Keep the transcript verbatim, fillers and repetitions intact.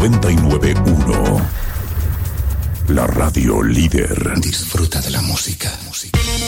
noventa y nueve punto uno. La radio líder. Disfruta de la música. música.